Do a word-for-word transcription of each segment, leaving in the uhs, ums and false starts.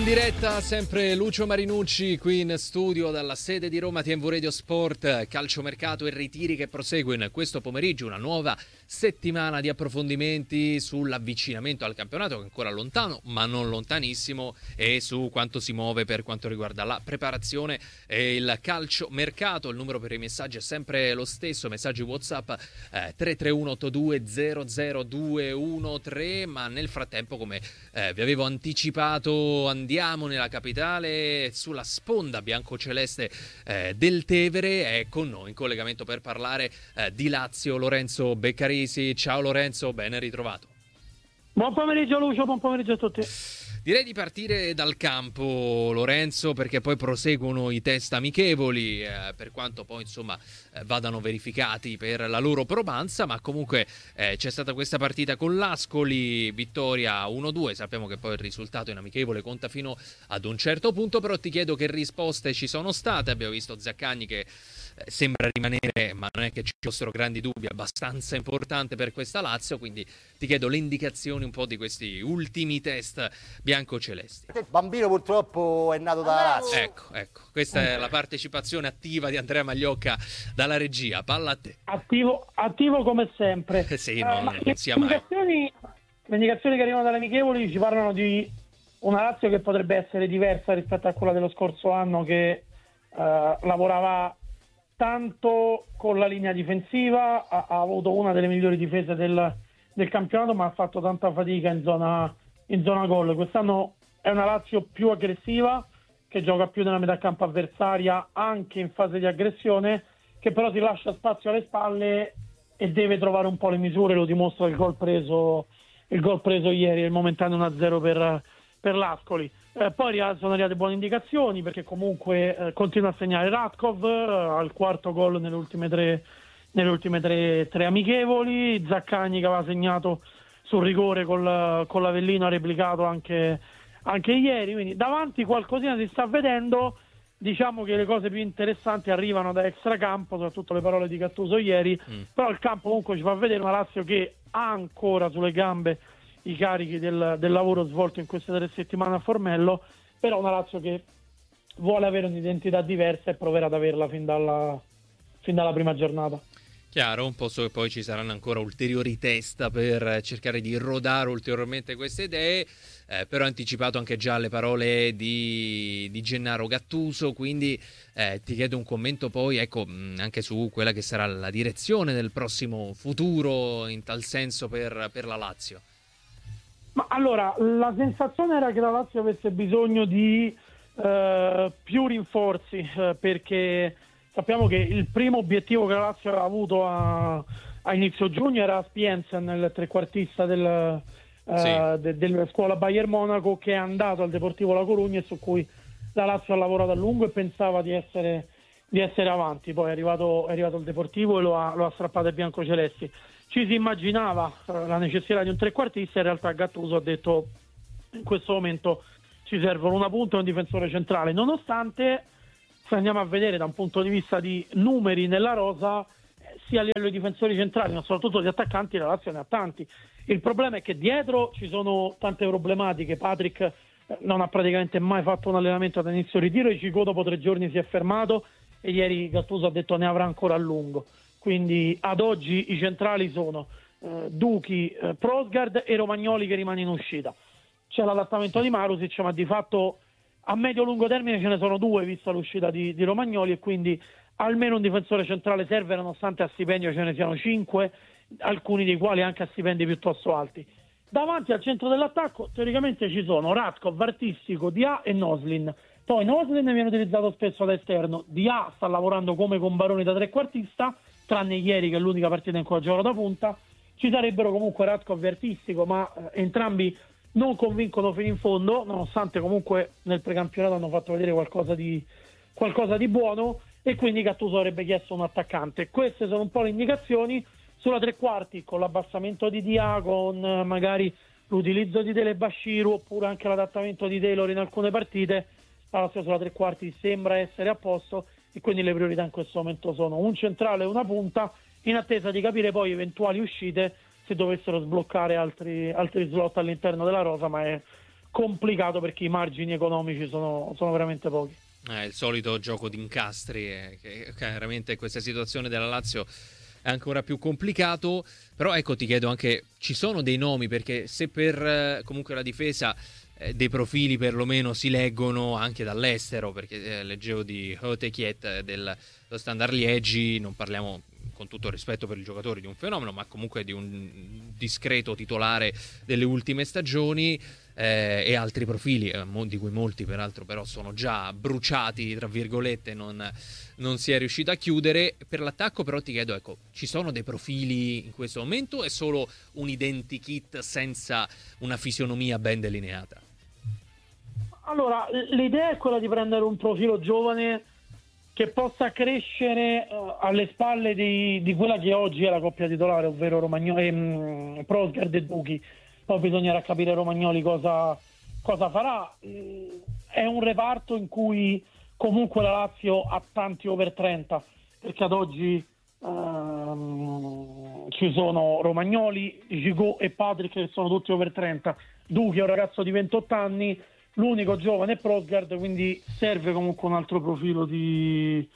diretta sempre Lucio Marinucci qui in studio dalla sede di Roma T V Radio Sport. Calciomercato e ritiri che prosegue in questo pomeriggio, una nuova settimana di approfondimenti sull'avvicinamento al campionato che è ancora lontano ma non lontanissimo, e su quanto si muove per quanto riguarda la preparazione e il calciomercato. Il numero per i messaggi è sempre lo stesso, messaggi WhatsApp eh, tre tre uno otto due zero zero due uno tre, ma nel frattempo, come eh, vi avevo anticipato, andiamo nella capitale, sulla sponda biancoceleste eh, del Tevere. È con noi in collegamento per parlare eh, di Lazio Lorenzo Beccarisi. Ciao Lorenzo, ben ritrovato. Buon pomeriggio Lucio, buon pomeriggio a tutti. Direi di partire dal campo, Lorenzo, perché poi proseguono i test amichevoli, eh, per quanto poi insomma eh, vadano verificati per la loro probanza, ma comunque eh, c'è stata questa partita con l'Ascoli, vittoria uno due. Sappiamo che poi il risultato in amichevole conta fino ad un certo punto, però ti chiedo che risposte ci sono state. Abbiamo visto Zaccagni che eh, sembra rimanere, ma non è che ci fossero grandi dubbi, abbastanza importante per questa Lazio, quindi ti chiedo le indicazioni un po' di questi ultimi test biancocelesti. Il bambino purtroppo è nato dalla Lazio. Ecco, ecco, questa è la partecipazione attiva di Andrea Magliocca dalla regia. Palla a te. Attivo, attivo come sempre. sì, eh, no, non non sia mai. Le indicazioni che arrivano dalle amichevoli ci parlano di una Lazio che potrebbe essere diversa rispetto a quella dello scorso anno, che eh, lavorava tanto con la linea difensiva, ha, ha avuto una delle migliori difese del, del campionato, ma ha fatto tanta fatica in zona in zona gol. Quest'anno è una Lazio più aggressiva, che gioca più nella metà campo avversaria anche in fase di aggressione, che però si lascia spazio alle spalle e deve trovare un po' le misure. Lo dimostra il gol preso il gol preso ieri, il momentaneo uno a zero per, per l'Ascoli. Eh, poi sono arrivate buone indicazioni, perché comunque eh, continua a segnare Radkov eh, al quarto gol nelle ultime tre nelle ultime tre, tre amichevoli. Zaccagni, che aveva segnato sul rigore col, con l'Avellino, ha replicato anche, anche ieri. Quindi davanti qualcosina si sta vedendo. Diciamo che le cose più interessanti arrivano da extracampo, soprattutto le parole di Gattuso ieri, mm. però il campo comunque ci fa vedere una Lazio che ha ancora sulle gambe i carichi del, del lavoro svolto in queste tre settimane a Formello, però una Lazio che vuole avere un'identità diversa e proverà ad averla fin dalla, fin dalla prima giornata. Chiaro, un po' so che poi ci saranno ancora ulteriori test per cercare di rodare ulteriormente queste idee, eh, però ha anticipato anche già le parole di, di Gennaro Gattuso, quindi eh, ti chiedo un commento poi, ecco, anche su quella che sarà la direzione del prossimo futuro in tal senso per, per la Lazio. Ma allora, la sensazione era che la Lazio avesse bisogno di eh, più rinforzi, eh, perché sappiamo che il primo obiettivo che la Lazio aveva avuto a, a inizio giugno era Spiensen, il trequartista del, sì. uh, de, della scuola Bayern Monaco, che è andato al Deportivo La Corugna e su cui la Lazio ha lavorato a lungo e pensava di essere, di essere avanti. Poi è arrivato, è arrivato il Deportivo e lo ha, lo ha strappato ai biancocelesti. Ci si immaginava uh, la necessità di un trequartista, in realtà Gattuso ha detto in questo momento ci servono una punta e un difensore centrale, nonostante, se andiamo a vedere da un punto di vista di numeri nella rosa, eh, sia a livello di difensori centrali ma soprattutto di attaccanti, la Lazio ne ha tanti. Il problema è che dietro ci sono tante problematiche. Patrick eh, non ha praticamente mai fatto un allenamento ad inizio ritiro, e Cicò dopo tre giorni si è fermato e ieri Gattuso ha detto ne avrà ancora a lungo. Quindi ad oggi i centrali sono eh, Duchi, eh, Prosgard e Romagnoli, che rimane in uscita. C'è l'adattamento di Marusic, ma di fatto a medio-lungo termine ce ne sono due, vista l'uscita di, di Romagnoli, e quindi almeno un difensore centrale serve, nonostante a stipendio ce ne siano cinque, alcuni dei quali anche a stipendi piuttosto alti. Davanti al centro dell'attacco teoricamente ci sono Radkov, Artistico, Dia e Noslin. Poi Noslin viene utilizzato spesso da esterno, Dia sta lavorando come con Baroni da trequartista, tranne ieri che è l'unica partita in cui ha giocato da punta. Ci sarebbero comunque Radkov e Artistico, ma eh, entrambi non convincono fino in fondo, nonostante comunque nel precampionato hanno fatto vedere qualcosa di, qualcosa di buono, e quindi Gattuso avrebbe chiesto un attaccante. Queste sono un po' le indicazioni. Sulla tre quarti, con l'abbassamento di Dia, con eh, magari l'utilizzo di Dele Bashiru, oppure anche l'adattamento di Taylor in alcune partite, la Lazio sulla tre quarti sembra essere a posto, e quindi le priorità in questo momento sono un centrale e una punta, in attesa di capire poi eventuali uscite se dovessero sbloccare altri, altri slot all'interno della rosa, ma è complicato perché i margini economici sono, sono veramente pochi. Eh, il solito gioco di incastri, eh, che chiaramente questa situazione della Lazio è ancora più complicato. Però ecco, ti chiedo anche, ci sono dei nomi, perché se per eh, comunque la difesa eh, dei profili perlomeno si leggono anche dall'estero, perché eh, leggevo di Hotekiet dello Standard Liegi, non parliamo, con tutto il rispetto per il giocatore, di un fenomeno, ma comunque di un discreto titolare delle ultime stagioni, eh, e altri profili, eh, di cui molti peraltro però sono già bruciati, tra virgolette, non, non si è riuscito a chiudere. Per l'attacco però ti chiedo, ecco, ci sono dei profili in questo momento o è solo un identikit senza una fisionomia ben delineata? Allora, l'idea è quella di prendere un profilo giovane che possa crescere uh, alle spalle di, di quella che oggi è la coppia titolare, ovvero Romagnoli, ehm, Prosgard e Duchi. Poi bisognerà capire Romagnoli cosa, cosa farà. Mm, è un reparto in cui comunque la Lazio ha tanti over trenta, perché ad oggi um, ci sono Romagnoli, Gigot e Patrick che sono tutti over trenta. Duchi è un ragazzo di ventotto anni, l'unico giovane è Prosgard, quindi serve comunque un altro profilo di,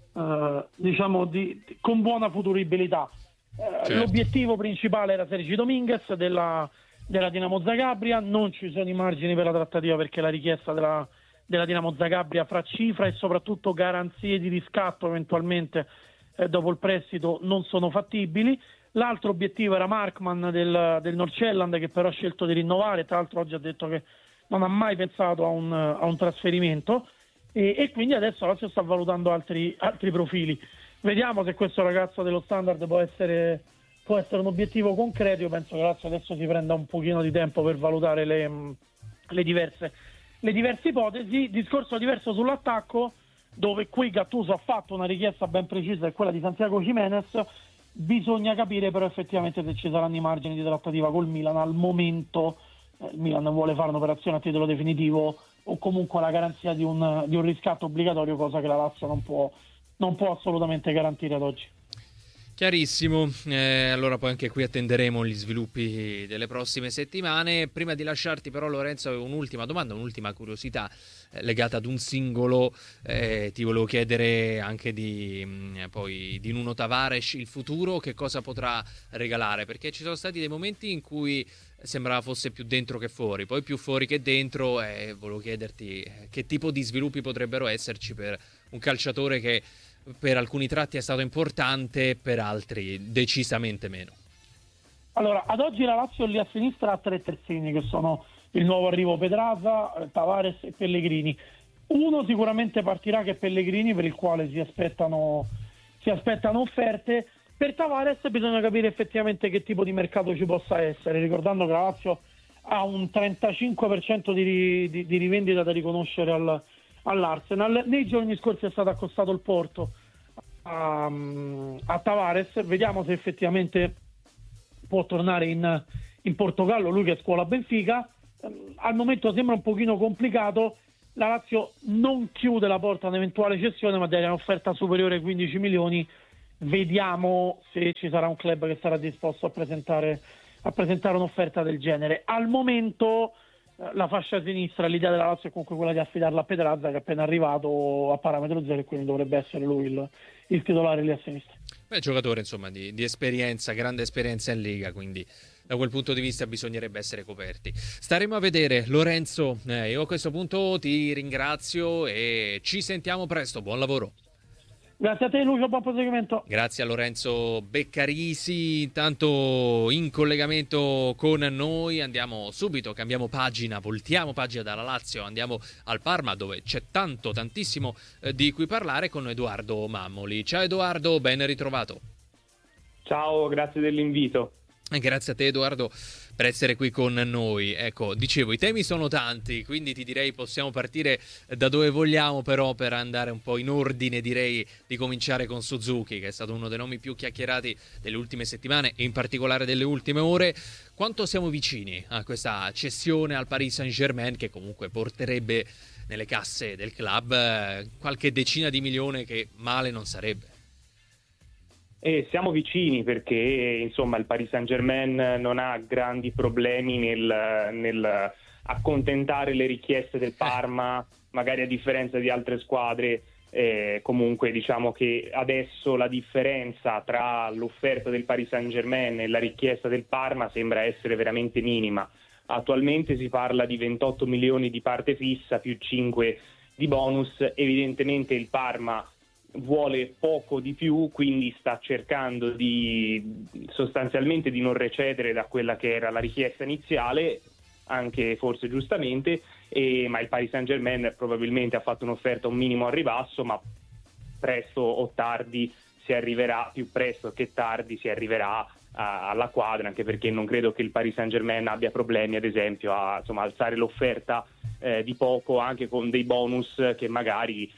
eh, diciamo di, di, con buona futuribilità. Eh, certo. L'obiettivo principale era Sergi Dominguez della, della Dinamo Zagabria, non ci sono i margini per la trattativa perché la richiesta della, della Dinamo Zagabria fra cifra e soprattutto garanzie di riscatto eventualmente eh, dopo il prestito non sono fattibili. L'altro obiettivo era Markman del, del Nordsjælland, che però ha scelto di rinnovare, tra l'altro oggi ha detto che non ha mai pensato a un, a un trasferimento e, e quindi adesso la Lazio sta valutando altri, altri profili. Vediamo se questo ragazzo dello Standard può essere, può essere un obiettivo concreto. Io penso che la Lazio adesso si prenda un pochino di tempo per valutare le, le, diverse, le diverse ipotesi. Discorso diverso sull'attacco, dove qui Gattuso ha fatto una richiesta ben precisa, è quella di Santiago Giménez. Bisogna capire però effettivamente se ci saranno i margini di trattativa col Milan. Al momento il Milan vuole fare un'operazione a titolo definitivo o comunque la garanzia di un, di un riscatto obbligatorio, cosa che la Lazio non può, non può assolutamente garantire ad oggi. Chiarissimo, eh, allora poi anche qui attenderemo gli sviluppi delle prossime settimane. Prima di lasciarti però, Lorenzo, avevo un'ultima domanda, un'ultima curiosità eh, legata ad un singolo. Eh, ti volevo chiedere anche di, mh, poi, di Nuno Tavares, il futuro, che cosa potrà regalare, perché ci sono stati dei momenti in cui sembrava fosse più dentro che fuori, poi più fuori che dentro, e volevo chiederti che tipo di sviluppi potrebbero esserci per un calciatore che per alcuni tratti è stato importante, per altri decisamente meno. Allora, ad oggi la Lazio lì a sinistra ha tre terzini, che sono il nuovo arrivo Pedraza, Tavares e Pellegrini. Uno sicuramente partirà, che è Pellegrini, per il quale si aspettano, si aspettano offerte. Per Tavares bisogna capire effettivamente che tipo di mercato ci possa essere, ricordando che la Lazio ha un trentacinque per cento di, di, di rivendita da riconoscere al, all'Arsenal. Nei giorni scorsi è stato accostato il Porto a, a Tavares, vediamo se effettivamente può tornare in, in Portogallo, lui che è scuola Benfica. Al momento sembra un pochino complicato, la Lazio non chiude la porta a un'eventuale cessione, ma dà un'offerta superiore ai quindici milioni. Vediamo se ci sarà un club che sarà disposto a presentare, a presentare un'offerta del genere. Al momento eh, la fascia sinistra, l'idea della Lazio è comunque quella di affidarla a Pedraza, che è appena arrivato a parametro zero, e quindi dovrebbe essere lui il, il titolare lì a sinistra. Beh, giocatore insomma di, di esperienza, grande esperienza in Liga, quindi da quel punto di vista bisognerebbe essere coperti. Staremo a vedere. Lorenzo, eh, io a questo punto ti ringrazio e ci sentiamo presto. Buon lavoro. Grazie a te Lucio, buon proseguimento. Grazie a Lorenzo Beccarisi, intanto in collegamento con noi. Andiamo subito, cambiamo pagina, voltiamo pagina dalla Lazio, andiamo al Parma, dove c'è tanto, tantissimo eh, di cui parlare, con Edoardo Mammoli. Ciao Edoardo, ben ritrovato. Ciao, grazie dell'invito. Grazie a te Edoardo per essere qui con noi. Ecco, dicevo, i temi sono tanti, quindi ti direi possiamo partire da dove vogliamo, però per andare un po' in ordine direi di cominciare con Suzuki, che è stato uno dei nomi più chiacchierati delle ultime settimane e in particolare delle ultime ore. Quanto siamo vicini a questa cessione al Paris Saint-Germain, che comunque porterebbe nelle casse del club eh, qualche decina di milioni, che male non sarebbe? E siamo vicini perché insomma il Paris Saint-Germain non ha grandi problemi nel, nel accontentare le richieste del Parma, magari a differenza di altre squadre. Eh, comunque diciamo che adesso la differenza tra l'offerta del Paris Saint-Germain e la richiesta del Parma sembra essere veramente minima. Attualmente si parla di ventotto milioni di parte fissa più cinque di bonus. Evidentemente il Parma vuole poco di più, quindi sta cercando di sostanzialmente di non recedere da quella che era la richiesta iniziale, anche forse giustamente, e, ma il Paris Saint-Germain probabilmente ha fatto un'offerta un minimo al ribasso, ma presto o tardi si arriverà, più presto che tardi si arriverà a, alla quadra, anche perché non credo che il Paris Saint-Germain abbia problemi ad esempio a insomma, alzare l'offerta eh, di poco, anche con dei bonus che magari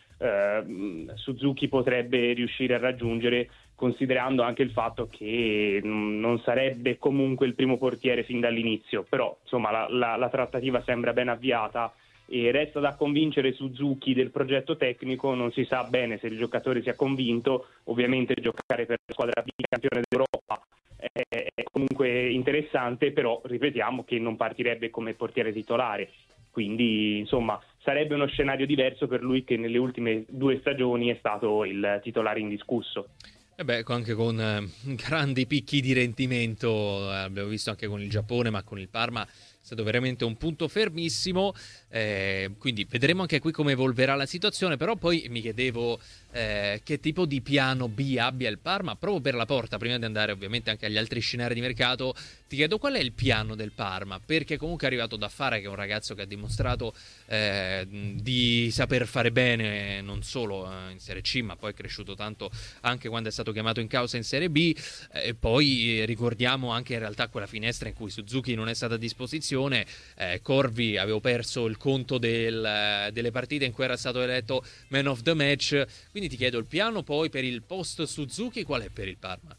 eh, Suzuki potrebbe riuscire a raggiungere, considerando anche il fatto che non sarebbe comunque il primo portiere fin dall'inizio. Però insomma la, la, la trattativa sembra ben avviata e resta da convincere Suzuki del progetto tecnico. Non si sa bene se il giocatore sia convinto. Ovviamente giocare per la squadra bicampione d'Europa è, è comunque interessante, però ripetiamo che non partirebbe come portiere titolare, quindi insomma sarebbe uno scenario diverso per lui, che nelle ultime due stagioni è stato il titolare indiscusso. E beh, anche con eh, grandi picchi di rendimento, eh, abbiamo visto anche con il Giappone, ma con il Parma è stato veramente un punto fermissimo, eh, quindi vedremo anche qui come evolverà la situazione. Però poi mi chiedevo eh, che tipo di piano B abbia il Parma proprio per la porta, prima di andare ovviamente anche agli altri scenari di mercato. Ti chiedo qual è il piano del Parma, perché comunque è arrivato Daffara, che è un ragazzo che ha dimostrato eh, di saper fare bene non solo in Serie C, ma poi è cresciuto tanto anche quando è stato chiamato in causa in Serie B, e eh, poi eh, ricordiamo anche in realtà quella finestra in cui Suzuki non è stata a disposizione. eh, Corvi, avevo perso il conto del, delle partite in cui era stato eletto Man of the Match, quindi ti chiedo il piano poi per il post Suzuki qual è per il Parma?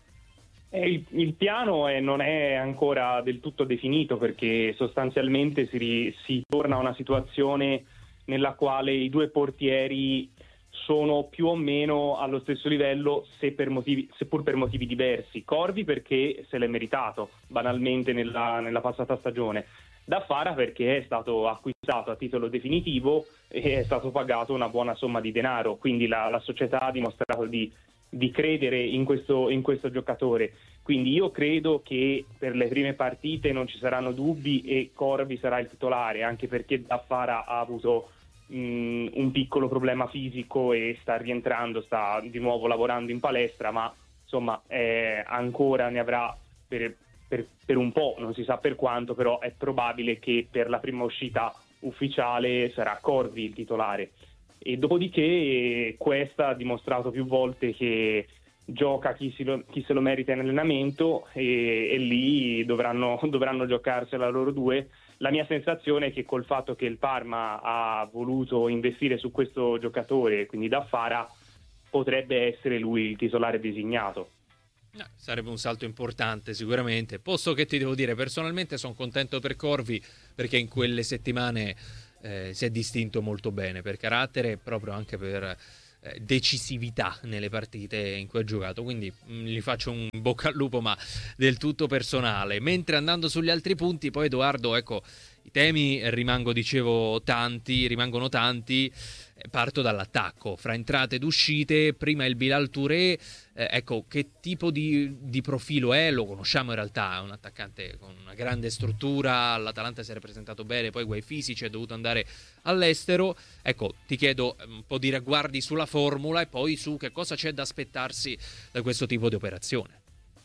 Eh, il, il piano è, non è ancora del tutto definito, perché sostanzialmente si, ri, si torna a una situazione nella quale i due portieri sono più o meno allo stesso livello, se per motivi, seppur per motivi diversi. Corvi perché se l'è meritato banalmente nella, nella passata stagione, Daffara perché è stato acquistato a titolo definitivo e è stato pagato una buona somma di denaro, quindi la, la società ha dimostrato di, di credere in questo, in questo giocatore. Quindi io credo che per le prime partite non ci saranno dubbi e Corvi sarà il titolare, anche perché Daffara ha avuto mh, un piccolo problema fisico e sta rientrando, sta di nuovo lavorando in palestra, ma insomma eh, ancora ne avrà per Per, per un po', non si sa per quanto, però è probabile che per la prima uscita ufficiale sarà Corvi il titolare. E dopodiché questa ha dimostrato più volte che gioca chi, si lo, chi se lo merita in allenamento, e, e lì dovranno, dovranno giocarsela loro due. La mia sensazione è che col fatto che il Parma ha voluto investire su questo giocatore, quindi Daffara, potrebbe essere lui il titolare designato. No, sarebbe un salto importante sicuramente, posto che ti devo dire personalmente sono contento per Corvi, perché in quelle settimane eh, si è distinto molto bene per carattere e proprio anche per eh, decisività nelle partite in cui ha giocato, quindi mh, gli faccio un bocca al lupo, ma del tutto personale. Mentre andando sugli altri punti, poi Edoardo, ecco, i temi rimango, dicevo, tanti, rimangono tanti. Parto dall'attacco, fra entrate ed uscite. Prima il Bilal Touré, eh, ecco, che tipo di, di profilo è? Lo conosciamo in realtà, è un attaccante con una grande struttura, all'Atalanta si è presentato bene, poi guai fisici, è dovuto andare all'estero. Ecco, ti chiedo un po' di ragguardi sulla formula e poi su che cosa c'è da aspettarsi da questo tipo di operazione.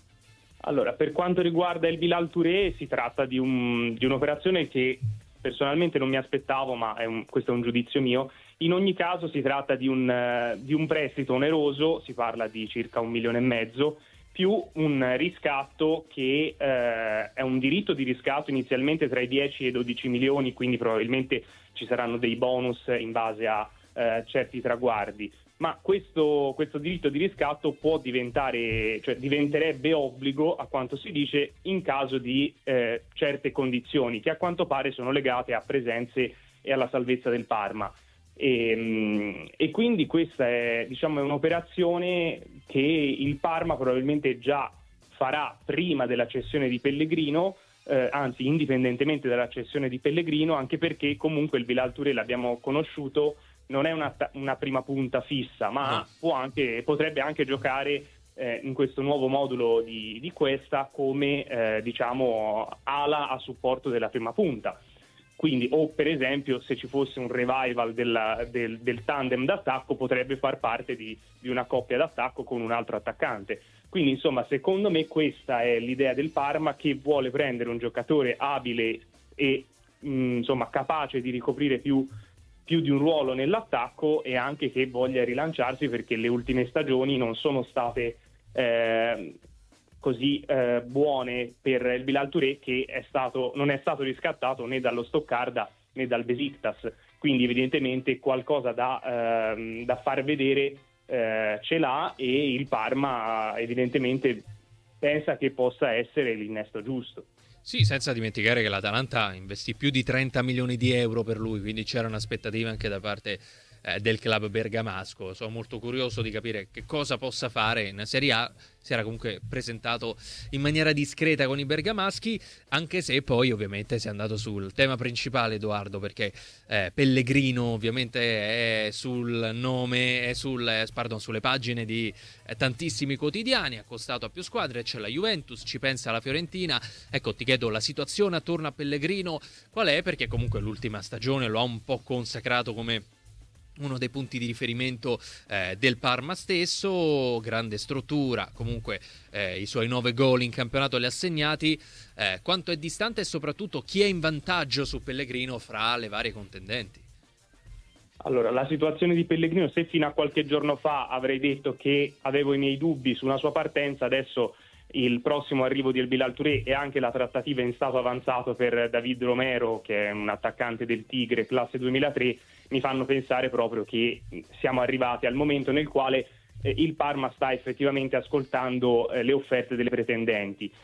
Allora, per quanto riguarda il Bilal Touré, si tratta di, un, di un'operazione che personalmente non mi aspettavo, ma è un, questo è un giudizio mio. In ogni caso si tratta di un, uh, di un prestito oneroso, si parla di circa un milione e mezzo, più un riscatto che uh, è un diritto di riscatto inizialmente tra i dieci e i dodici milioni, quindi probabilmente ci saranno dei bonus in base a uh, certi traguardi. Ma questo, questo diritto di riscatto può diventare, cioè diventerebbe obbligo, a quanto si dice, in caso di eh, certe condizioni che a quanto pare sono legate a presenze e alla salvezza del Parma. E, e quindi questa è, diciamo, è un'operazione che il Parma probabilmente già farà prima della cessione di Pellegrino, eh, anzi indipendentemente dalla cessione di Pellegrino, anche perché comunque il Bilal Touré, l'abbiamo conosciuto, non è una, una prima punta fissa, ma no. può anche, potrebbe anche giocare eh, in questo nuovo modulo di, di Cuesta come eh, diciamo ala a supporto della prima punta. Quindi, o per esempio, se ci fosse un revival della, del, del tandem d'attacco, potrebbe far parte di, di una coppia d'attacco con un altro attaccante. Quindi, insomma, secondo me questa è l'idea del Parma, che vuole prendere un giocatore abile e mh, insomma capace di ricoprire più, più di un ruolo nell'attacco, e anche che voglia rilanciarsi, perché le ultime stagioni non sono state eh, così eh, buone per il Bilal Touré, che è stato, non è stato riscattato né dallo Stoccarda né dal Besiktas, quindi evidentemente qualcosa da, eh, da far vedere eh, ce l'ha, e il Parma evidentemente pensa che possa essere l'innesto giusto. Sì, senza dimenticare che l'Atalanta investì più di trenta milioni di euro per lui, quindi c'era un'aspettativa anche da parte eh, del club bergamasco. Sono molto curioso di capire che cosa possa fare in Serie A. Si era comunque presentato in maniera discreta con i bergamaschi, anche se poi ovviamente si è andato sul tema principale, Edoardo, perché eh, Pellegrino ovviamente è sul nome, è sul, eh, pardon, sulle pagine di eh, tantissimi quotidiani, accostato a più squadre, c'è la Juventus, ci pensa la Fiorentina. Ecco, ti chiedo la situazione attorno a Pellegrino qual è, perché comunque l'ultima stagione lo ha un po' consacrato come uno dei punti di riferimento eh, del Parma stesso, grande struttura, comunque eh, i suoi nove gol in campionato li ha segnati. Eh, quanto è distante e soprattutto chi è in vantaggio su Pellegrino fra le varie contendenti? Allora, la situazione di Pellegrino, se fino a qualche giorno fa avrei detto che avevo i miei dubbi su una sua partenza, adesso il prossimo arrivo di El Bilal Touré e anche la trattativa in stato avanzato per David Romero, che è un attaccante del Tigre classe duemilatré, mi fanno pensare proprio che siamo arrivati al momento nel quale eh, il Parma sta effettivamente ascoltando eh, le offerte delle pretendenti.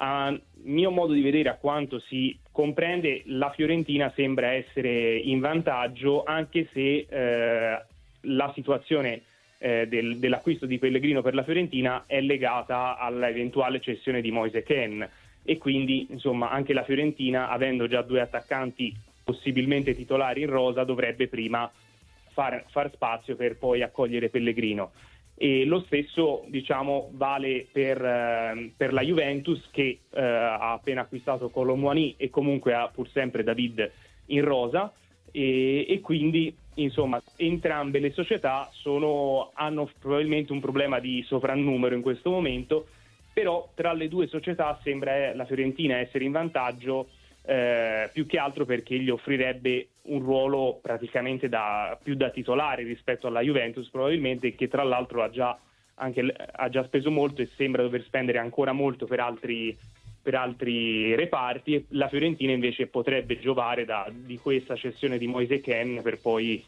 A mio modo di vedere, a quanto si comprende, la Fiorentina sembra essere in vantaggio, anche se eh, la situazione eh, del, dell'acquisto di Pellegrino per la Fiorentina è legata all'eventuale cessione di Moise Kean, e quindi insomma anche la Fiorentina, avendo già due attaccanti possibilmente titolari in rosa, dovrebbe prima far, far spazio per poi accogliere Pellegrino. E lo stesso diciamo vale per, eh, per la Juventus, che eh, ha appena acquistato Kolo Muani e comunque ha pur sempre David in rosa, e, e quindi insomma entrambe le società sono, hanno probabilmente un problema di sovrannumero in questo momento, però tra le due società sembra la Fiorentina essere in vantaggio, Eh, più che altro perché gli offrirebbe un ruolo praticamente da, più da titolare rispetto alla Juventus probabilmente, che tra l'altro ha già, anche, ha già speso molto e sembra dover spendere ancora molto per altri, per altri reparti. La Fiorentina invece potrebbe giovare da, di questa cessione di Moise Kean per poi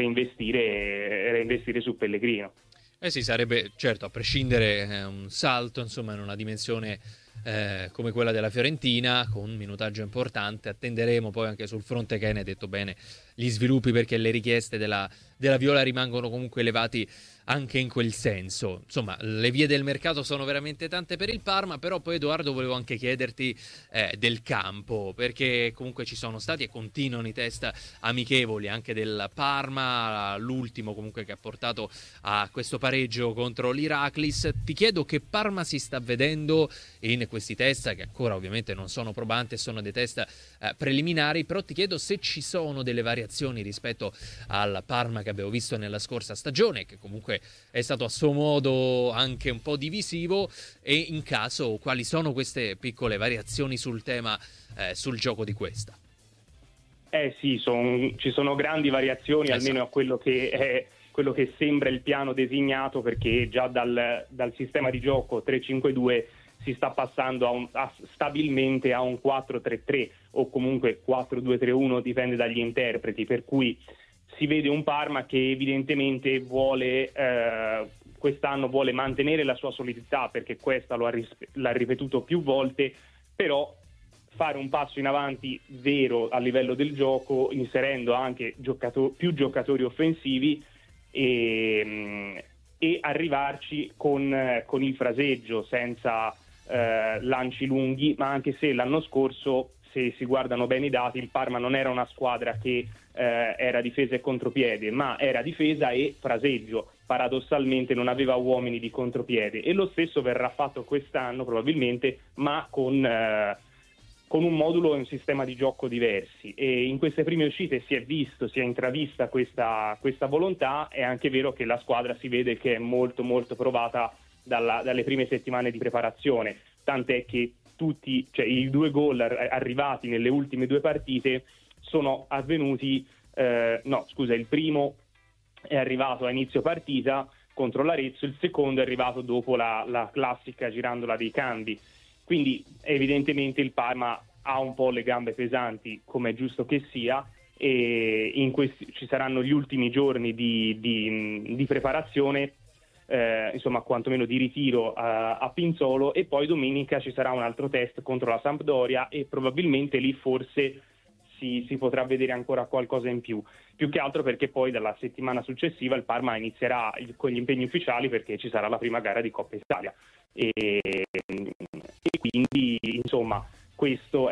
reinvestire, reinvestire su Pellegrino. Eh sì, sarebbe certo, a prescindere, eh, un salto insomma in una dimensione Eh, come quella della Fiorentina, con un minutaggio importante. Attenderemo poi anche sul fronte Kean, hai detto bene, gli sviluppi, perché le richieste della, della Viola rimangono comunque elevati anche in quel senso. Insomma, le vie del mercato sono veramente tante per il Parma, però poi Edoardo volevo anche chiederti eh, del campo, perché comunque ci sono stati e continuano i test amichevoli anche del Parma, l'ultimo comunque che ha portato a questo pareggio contro l'Iraklis. Ti chiedo che Parma si sta vedendo in questi test, che ancora ovviamente non sono probanti, sono dei test eh, preliminari, però ti chiedo se ci sono delle variazioni rispetto al Parma che abbiamo visto nella scorsa stagione, che comunque è stato a suo modo anche un po' divisivo, e in caso quali sono queste piccole variazioni sul tema, eh, sul gioco di questa. Eh sì, son, ci sono grandi variazioni, esatto, almeno a quello che è quello che sembra il piano designato, perché già dal, dal sistema di gioco tre cinque due si sta passando a un, a, stabilmente a un quattro tre tre o comunque quattro due tre uno, dipende dagli interpreti, per cui si vede un Parma che evidentemente vuole eh, quest'anno vuole mantenere la sua solidità, perché questa lo ha, ris- l'ha ripetuto più volte, però fare un passo in avanti vero a livello del gioco, inserendo anche giocato- più giocatori offensivi e, e arrivarci con, con il fraseggio, senza eh, lanci lunghi, ma anche se l'anno scorso, se si guardano bene i dati, il Parma non era una squadra che eh, era difesa e contropiede, ma era difesa e fraseggio. Paradossalmente non aveva uomini di contropiede, e lo stesso verrà fatto quest'anno probabilmente, ma con, eh, con un modulo e un sistema di gioco diversi. E in queste prime uscite si è visto, si è intravista questa, questa volontà. È anche vero che la squadra si vede che è molto molto provata dalla, dalle prime settimane di preparazione, tant'è che tutti, cioè i due gol arrivati nelle ultime due partite sono avvenuti, eh, no scusa, il primo è arrivato a inizio partita contro l'Arezzo, il secondo è arrivato dopo la, la classica girandola dei cambi. Quindi evidentemente il Parma ha un po' le gambe pesanti, come è giusto che sia, e in questi ci saranno gli ultimi giorni di, di, di preparazione, eh, insomma quantomeno di ritiro a, a Pinzolo, e poi domenica ci sarà un altro test contro la Sampdoria, e probabilmente lì forse si, si potrà vedere ancora qualcosa in più. Più che altro perché poi dalla settimana successiva il Parma inizierà il, con gli impegni ufficiali, perché ci sarà la prima gara di Coppa Italia. E, e quindi insomma questo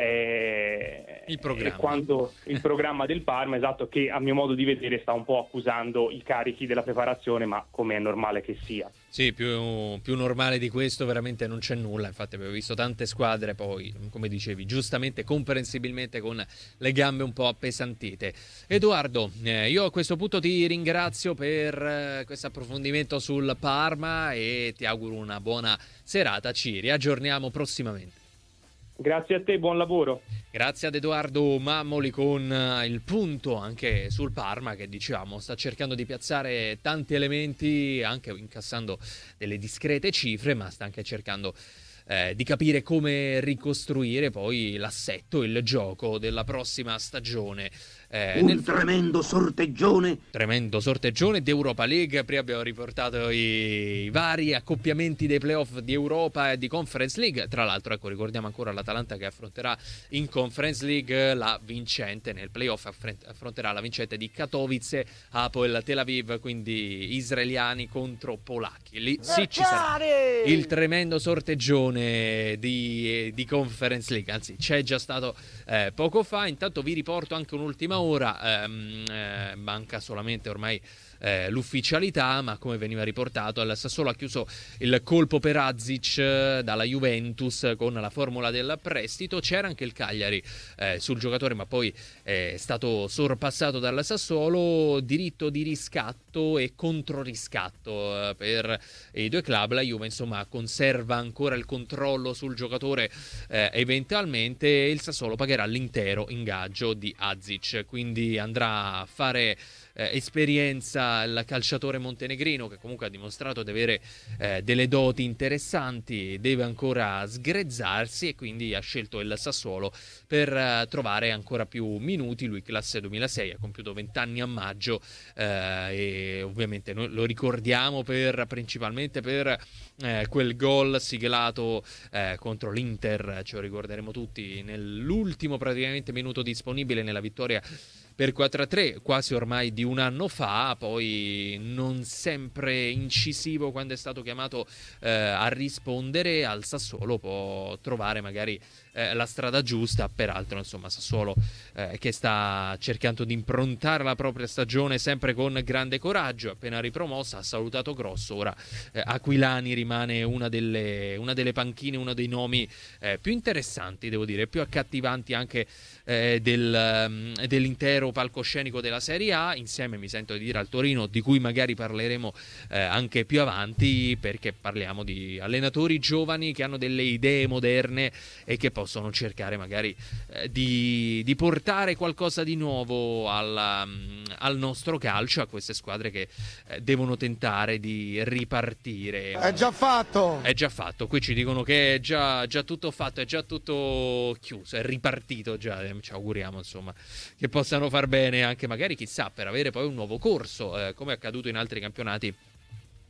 è il programma. È quanto il programma del Parma, esatto, che a mio modo di vedere sta un po' accusando i carichi della preparazione, ma come è normale che sia. Sì, più, più normale di questo veramente non c'è nulla. Infatti abbiamo visto tante squadre poi, come dicevi, giustamente, comprensibilmente con le gambe un po' appesantite. Edoardo, eh, io a questo punto ti ringrazio per eh, questo approfondimento sul Parma e ti auguro una buona serata. Ci riaggiorniamo prossimamente. Grazie a te, buon lavoro. Grazie ad Edoardo Mammoli con il punto anche sul Parma, che diciamo sta cercando di piazzare tanti elementi, anche incassando delle discrete cifre, ma sta anche cercando eh, di capire come ricostruire poi l'assetto, il gioco della prossima stagione. Eh, un nel... tremendo sorteggione tremendo sorteggione d'Europa League. Prima abbiamo riportato i, i vari accoppiamenti dei playoff di Europa e di Conference League. Tra l'altro, ecco, ricordiamo ancora l'Atalanta che affronterà in Conference League la vincente, nel playoff affronterà la vincente di Katowice, Hapoel Tel Aviv, quindi israeliani contro polacchi. Lì sì ci sarà il tremendo sorteggione di, di Conference League, anzi c'è già stato eh, poco fa. Intanto vi riporto anche un'ultima ora, ehm, eh, manca solamente ormai eh, l'ufficialità, ma come veniva riportato il Sassuolo ha chiuso il colpo per Azic eh, dalla Juventus con la formula del prestito. C'era anche il Cagliari eh, sul giocatore, ma poi è stato sorpassato dal Sassuolo. Diritto di riscatto e controriscatto eh, per i due club. La Juve insomma conserva ancora il controllo sul giocatore, eh, eventualmente il Sassuolo pagherà l'intero ingaggio di Azic, quindi andrà a fare eh, esperienza il calciatore montenegrino, che comunque ha dimostrato di avere eh, delle doti interessanti, deve ancora sgrezzarsi, e quindi ha scelto il Sassuolo per eh, trovare ancora più minuti. Lui classe duemilasei, ha compiuto venti anni a maggio, eh, e ovviamente noi lo ricordiamo per principalmente per eh, quel gol siglato eh, contro l'Inter, ce lo ricorderemo tutti, nell'ultimo praticamente minuto disponibile nella vittoria per quattro a tre, quasi ormai di un anno fa. Poi non sempre incisivo quando è stato chiamato eh, a rispondere. Al Sassuolo può trovare magari eh, la strada giusta. Peraltro insomma Sassuolo eh, che sta cercando di improntare la propria stagione sempre con grande coraggio, appena ripromossa, ha salutato Grosso. Ora eh, Aquilani rimane una delle, una delle panchine, uno dei nomi eh, più interessanti, devo dire, più accattivanti anche eh, del, um, dell'intero palcoscenico della Serie A, insieme mi sento di dire al Torino, di cui magari parleremo eh, anche più avanti, perché parliamo di allenatori giovani che hanno delle idee moderne e che possono cercare magari eh, di, di portare qualcosa di nuovo al, um, al nostro calcio, a queste squadre che eh, devono tentare di ripartire. È già fatto! È già fatto, qui ci dicono che è già, già tutto fatto, è già tutto chiuso, è ripartito già, eh, ci auguriamo insomma che possano far bene anche magari, chissà, per avere poi un nuovo corso, eh, come è accaduto in altri campionati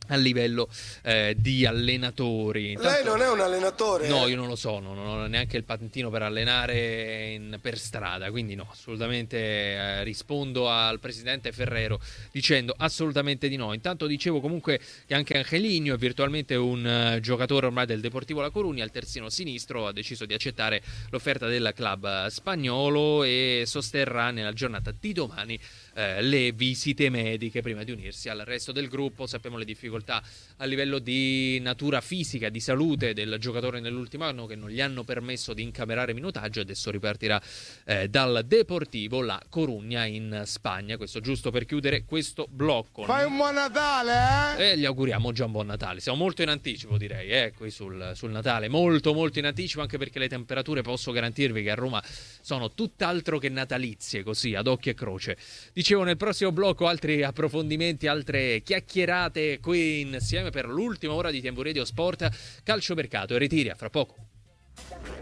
a livello eh, di allenatori. Intanto, lei non è un allenatore? No, eh? io non lo so, non ho neanche il patentino per allenare in, per strada, quindi no, assolutamente eh, rispondo al presidente Ferrero dicendo assolutamente di no. Intanto dicevo comunque che anche Angelino è virtualmente un uh, giocatore ormai del Deportivo La Coruña, al terzino sinistro ha deciso di accettare l'offerta del club spagnolo e sosterrà nella giornata di domani eh, le visite mediche prima di unirsi al resto del gruppo. Sappiamo le difficoltà a livello di natura fisica, di salute del giocatore nell'ultimo anno che non gli hanno permesso di incamerare minutaggio. Adesso ripartirà eh, dal Deportivo La Coruña in Spagna. Questo giusto per chiudere questo blocco. Fai un buon Natale, eh? E gli auguriamo già un buon Natale. Siamo molto in anticipo, direi, eh, qui sul, sul Natale, molto molto in anticipo, anche perché le temperature posso garantirvi che a Roma sono tutt'altro che natalizie, così ad occhio e croce. Dicevo, nel prossimo blocco altri approfondimenti, altre chiacchierate qui insieme per l'ultima ora di Tempo Radio Sport, calciomercato e ritiri, a fra poco.